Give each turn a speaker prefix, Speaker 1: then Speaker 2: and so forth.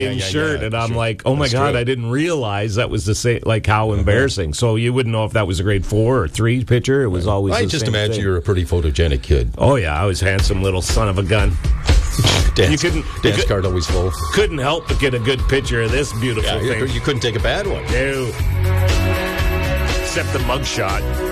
Speaker 1: shirt, and I'm
Speaker 2: sure.
Speaker 1: like, oh my
Speaker 2: That's
Speaker 1: God,
Speaker 2: true.
Speaker 1: I didn't realize that was the same. Like how embarrassing. So you wouldn't know if that was a grade 4 or 3 pitcher. It was always.
Speaker 2: I
Speaker 1: the
Speaker 2: just
Speaker 1: same
Speaker 2: imagine
Speaker 1: thing.
Speaker 2: you're a pretty photogenic kid.
Speaker 1: Oh yeah, I was handsome little son of a gun.
Speaker 2: Dance,
Speaker 1: couldn't-
Speaker 2: dance card always full.
Speaker 1: Couldn't help but get a good picture of this beautiful
Speaker 2: Yeah,
Speaker 1: thing.
Speaker 2: you couldn't take a bad one.
Speaker 1: No. Except the mugshot.